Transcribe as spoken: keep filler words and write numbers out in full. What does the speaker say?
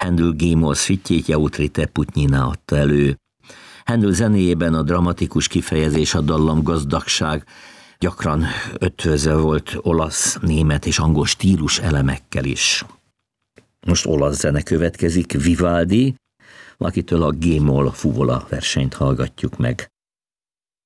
Handel G-moll szvittyét Jautrite Putnyina adta elő. Handel zenéjében a dramatikus kifejezés, a dallam gazdagság gyakran ötvözve volt olasz, német és angol stílus elemekkel is. Most olasz zene következik, Vivaldi, akitől a G-moll fuvola versenyt hallgatjuk meg.